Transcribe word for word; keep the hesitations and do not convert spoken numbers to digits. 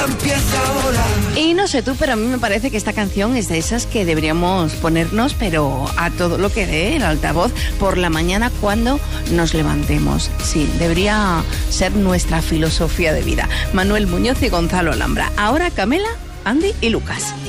Y no sé tú, pero a mí me parece que esta canción es de esas que deberíamos ponernos, pero a todo lo que dé el altavoz por la mañana cuando nos levantemos. Sí, debería ser nuestra filosofía de vida. Manuel Muñoz y Gonzalo Alhambra. Ahora Camela, Andy y Lucas.